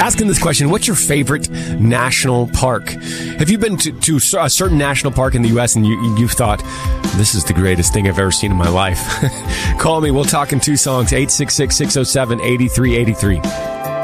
asking this question: what's your favorite national park? Have you been to a certain national park in the U.S. and you've thought, this is the greatest thing I've ever seen in my life? Call me. We'll talk in 2 songs. 866-607-8383.